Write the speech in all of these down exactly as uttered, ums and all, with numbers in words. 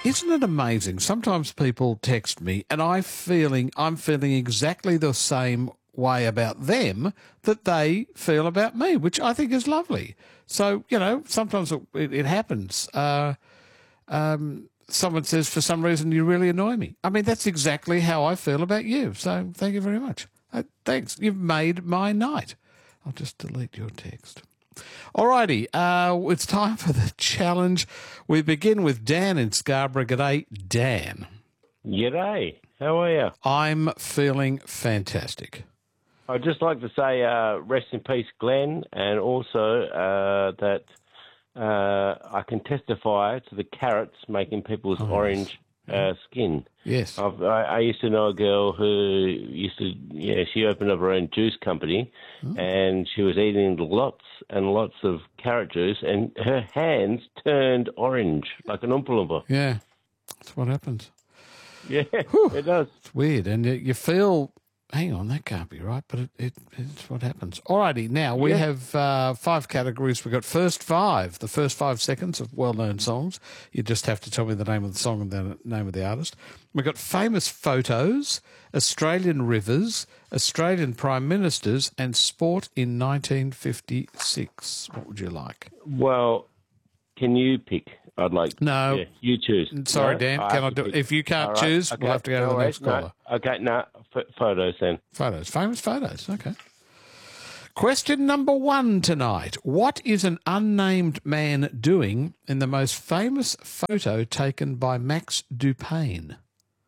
Isn't it amazing? Sometimes people text me and I feeling I'm feeling exactly the same way about them that they feel about me, which I think is lovely. So, you know, sometimes it, it happens. Uh, um, someone says, for some reason, you really annoy me. I mean, that's exactly how I feel about you. So thank you very much. Uh, thanks. You've made my night. I'll just delete your text. Alrighty, uh, it's time for the challenge. We begin with Dan in Scarborough. G'day, Dan. G'day. How are you? I'm feeling fantastic. I'd just like to say uh, rest in peace, Glenn, and also uh, that uh, I can testify to the carrots making people's Oh, orange uh, skin. Yes. I've, I, I used to know a girl who used to, yeah, she opened up her own juice company, Oh. and she was eating lots and lots of carrot juice, and her hands turned orange like an Oompa Loompa. Yeah, that's what happens. Yeah, Whew. it does. It's weird, and you- you feel, hang on, that can't be right, but it, it, it's what happens. Alrighty, now we Yeah. have uh, five categories. We've got first five, the first five seconds of well-known songs. You just have to tell me the name of the song and the name of the artist. We've got famous photos, Australian rivers, Australian prime ministers, and sport in nineteen fifty-six. What would you like? Well, can you pick? I'd like. No. Yeah, you choose. Sorry, No? Dan, I can I have to do pick. If you can't All right, choose, okay, we'll have to go to no the worries, next caller. No, okay, no, f- photos then. Photos, famous photos, okay. Question number one tonight. What is an unnamed man doing in the most famous photo taken by Max Dupain?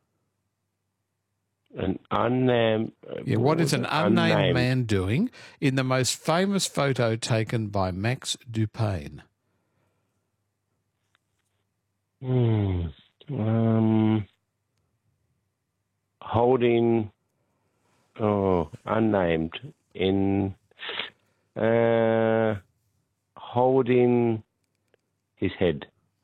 An unnamed. Yeah, what is an unnamed, unnamed man doing in the most famous photo taken by Max Dupain? Hmm. Um. Holding. Oh, unnamed in. Uh. Holding his head.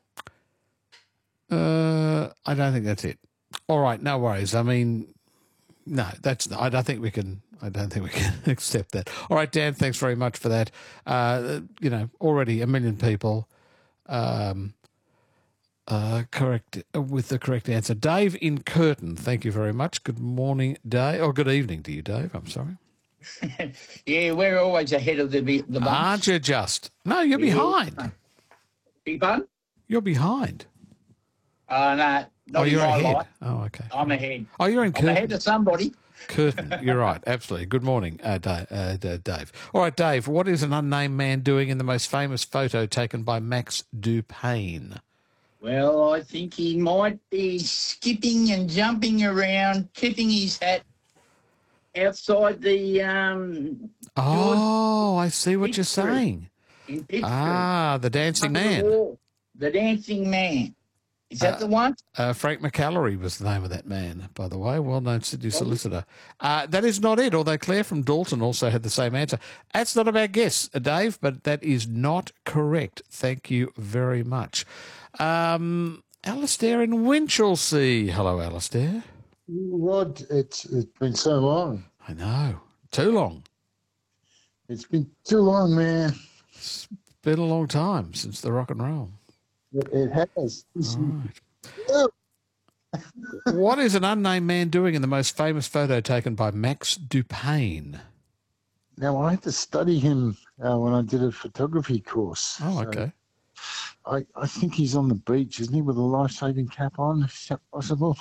Uh, I don't think that's it. All right, no worries. I mean, no, that's I don't think we can. I don't think we can accept that. All right, Dan, thanks very much for that. Uh, you know, already a million people, um, uh, correct with the correct answer. Dave in Curtin, thank you very much. Good morning, Dave. Or good evening to you, Dave. I'm sorry. Yeah, we're always ahead of the the bunch. Aren't you just? No, you're Yeah. behind. Big bun? You're behind. Uh, no, not Oh, in you're my ahead. life. Oh, okay. I'm ahead. Oh, you're in I'm Curtin. ahead of somebody. Curtin, you're right, absolutely. Good morning, uh, Dave, uh, Dave. All right, Dave, what is an unnamed man doing in the most famous photo taken by Max Dupain? Well, I think he might be skipping and jumping around, tipping his hat outside the um Oh, I see what you're Pittsburgh. saying. in Pittsburgh. Ah, the dancing Under the man. wall. The dancing man. Is that Uh, the one? Uh, Frank McCallery was the name of that man, by the way, well-known Sydney solicitor. Uh, that is not it, although Claire from Dalton also had the same answer. That's not a bad guess, uh, Dave, but that is not correct. Thank you very much. Um, Alistair in Winchelsea. Hello, Alistair. Rod, it's it's been so long. I know. Too long. It's been too long, man. It's been a long time since the rock and roll. It, it has. All right. What is an unnamed man doing in the most famous photo taken by Max Dupain? Now, I had to study him uh, when I did a photography course. Oh, So okay. I, I think he's on the beach, isn't he, with a life-saving cap on? Is that possible?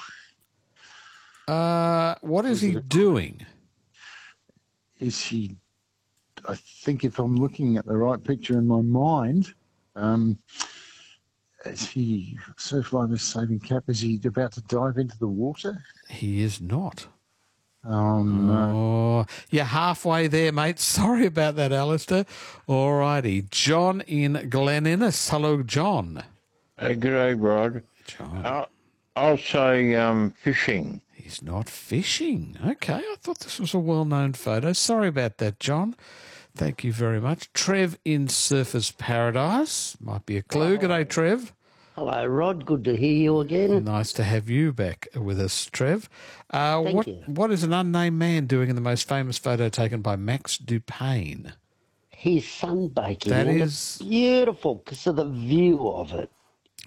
Uh, what is he doing? Is he, I think if I'm looking at the right picture in my mind, um, is he, surf life saving cap, is he about to dive into the water? He is not. Oh, no. Oh, you're halfway there, mate. Sorry about that, Alistair. All righty. John in Glen Innes. Hello, John. Hey, good day, Rod. John. I'll, I'll say um, fishing. He's not fishing. Okay, I thought this was a well-known photo. Sorry about that, John. Thank you very much. Trev in Surfers Paradise. Might be a clue. G'day, Trev. Hello, Rod. Good to hear you again. Nice to have you back with us, Trev. Uh, Thank what, you. What is an unnamed man doing in the most famous photo taken by Max Dupain? He's sunbaking. That and is- it's beautiful because of the view of it.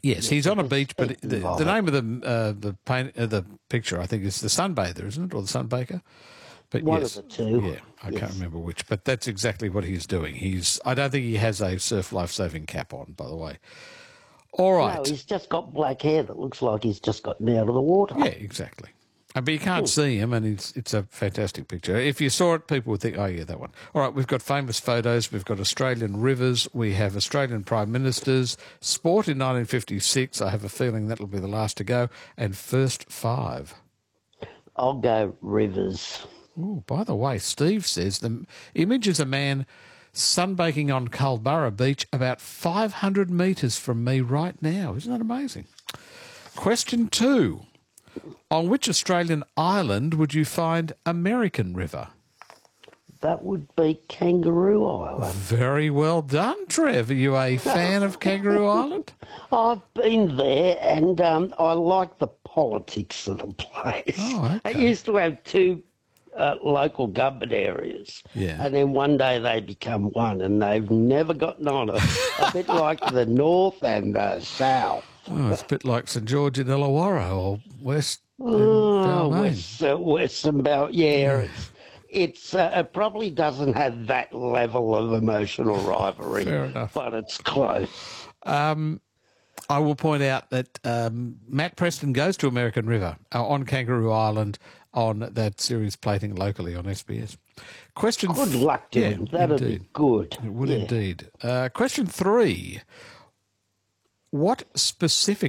Yes, he's on a beach, but the, perspective of the it. name of the uh, the paint uh, the picture, I think, is the Sunbather, isn't it, or the Sunbaker? But One yes, of the two. yeah, I Yes. can't remember which, but that's exactly what he's doing. He's I don't think he has a surf life saving cap on, by the way. All right, No, he's just got black hair that looks like he's just gotten out of the water. yeah, exactly. Uh, But you can't see him, and it's it's a fantastic picture. If you saw it, people would think, oh, yeah, that one. All right, we've got famous photos. We've got Australian rivers. We have Australian prime ministers. Sport in nineteen fifty-six. I have a feeling that'll be the last to go. And first five. I'll go Rivers. Oh, by the way, Steve says the image is a man sunbaking on Culburra Beach about five hundred metres from me right now. Isn't that amazing? Question two. On which Australian island would you find American River? That would be Kangaroo Island. Very well done, Trev. Are you a fan of Kangaroo Island? I've been there, and um, I like the politics of the place. Oh, okay. It used to have two uh, local government areas, Yeah. and then one day they become one, and they've never gotten on it. A bit like the north and uh, south. Oh, it's a bit like St George in Illawarra or West and Oh, Balmain. West, uh, Western Belt, yeah. It's, it's uh, it probably doesn't have that level of emotional rivalry, Fair enough. but it's close. Um, I will point out that um, Matt Preston goes to American River uh, on Kangaroo Island on that series plating locally on S B S. Question Good th- luck to yeah, him. That'd indeed. be good. It would Yeah. indeed. Uh, question three. What specific